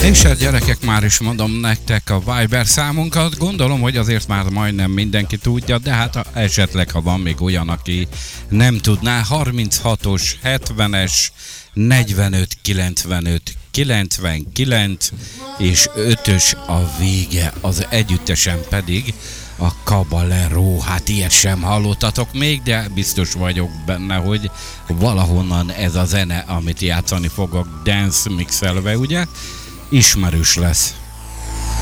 És hát gyerekek, már is mondom nektek a Viber számunkat, gondolom, hogy azért már majdnem mindenki tudja, de hát esetleg, ha van még olyan, aki nem tudná, 36-os, 70-es, 45, 95, 99 és 5-ös a vége, az együttesen pedig a Caballero. Hát ilyet sem hallottatok még, de biztos vagyok benne, hogy valahonnan ez a zene, amit játszani fogok dance mixelve, ugye, ismerős lesz.